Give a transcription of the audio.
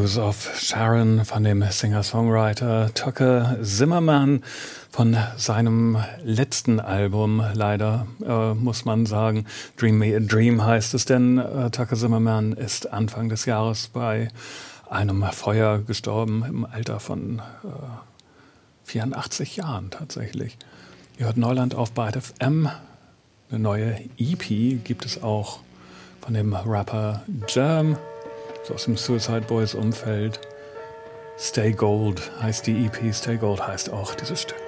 Rose of Sharon von dem Singer-Songwriter Tucker Zimmerman von seinem letzten Album, leider muss man sagen. Dream Me a Dream heißt es, denn Tucker Zimmerman ist Anfang des Jahres bei einem Feuer gestorben im Alter von 84 Jahren tatsächlich. Ihr hört Neuland auf Byte FM. Eine neue EP gibt es auch von dem Rapper Germ, so aus dem Suicide Boys Umfeld. Stay Gold heißt die EP, Stay Gold heißt auch dieses Stück.